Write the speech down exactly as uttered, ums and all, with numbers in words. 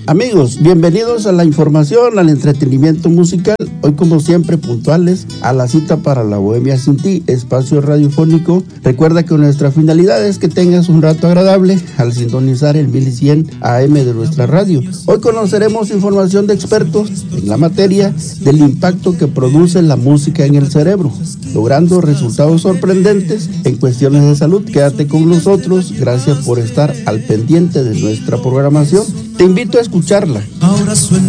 Amigos, bienvenidos a la información, al entretenimiento musical. Hoy, como siempre, puntuales a la cita para La Bohemia Sin Ti, espacio radiofónico. Recuerda que nuestra finalidad es que tengas un rato agradable al sintonizar el mil cien A M de nuestra radio. Hoy conoceremos información de expertos en la materia del impacto que produce la música en el cerebro, logrando resultados sorprendentes en cuestiones de salud. Quédate con nosotros. Gracias por estar al pendiente de nuestra programación. Te invito a escucharla. Ahora suena